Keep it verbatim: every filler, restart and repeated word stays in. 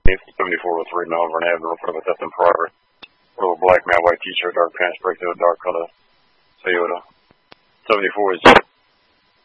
seventy-four oh three Malvern Avenue, report of a theft in progress. Little black man, white t-shirt, dark pants, break to a dark color Toyota. seventy-four is